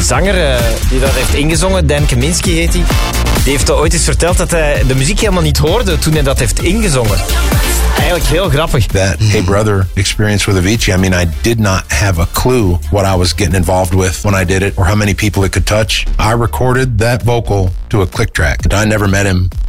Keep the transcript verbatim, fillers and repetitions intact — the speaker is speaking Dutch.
zanger uh, die dat heeft ingezongen, Dan Kaminski heet hij, die heeft ooit eens verteld dat hij de muziek helemaal niet hoorde toen hij dat heeft ingezongen. Eigenlijk heel grappig. That Hey Brother experience with Avicii, I mean, I did not have a clue what I was getting involved with when I did it or how many people it could touch. I recorded that vocal to a click track. I never met him.